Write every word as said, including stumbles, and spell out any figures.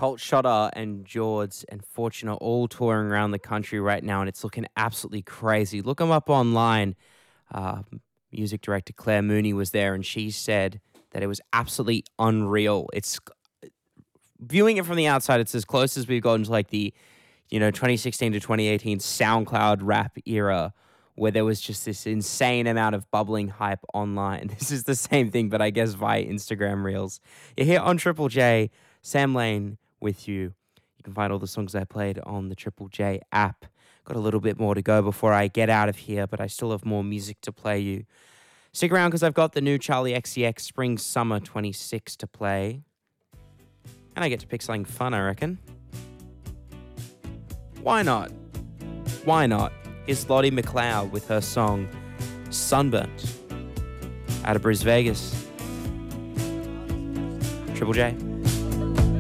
Colt Shotter and George and Fortune are all touring around the country right now, and it's looking absolutely crazy. Look them up online. Uh, music director Claire Mooney was there, and she said that it was absolutely unreal. It's viewing it from the outside, it's as close as we've gotten to like the, you know, twenty sixteen to twenty eighteen SoundCloud rap era, where there was just this insane amount of bubbling hype online. This is the same thing, but I guess via Instagram Reels. You're here on Triple J, Sam Lane with you. You can find all the songs I played on the Triple J app. Got a little bit more to go before I get out of here, but I still have more music to play you. Stick around because I've got the new Charlie X C X Spring Summer twenty-six to play. And I get to pick something fun, I reckon. Why not? Why not? Is Lottie McLeod with her song Sunburnt out of Bris Vegas. Triple J.